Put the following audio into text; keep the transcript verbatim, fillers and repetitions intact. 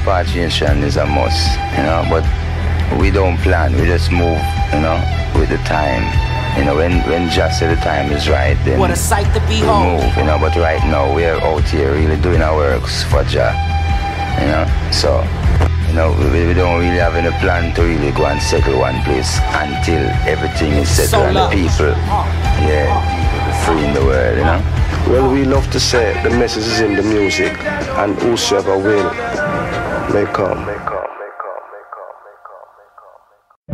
repatriation is a must, you know, but we don't plan, we just move, you know, with the time. You know, when, when just the time is right, then what a sight to we behold. move, you know, but right now we're out here really doing our works for Jah, you know, so, you know, we, we don't really have any plan to really go and settle one place until everything is settled and the people, yeah, people free in the world, you know. Well, we love to say the message is in the music, and whosoever will may come.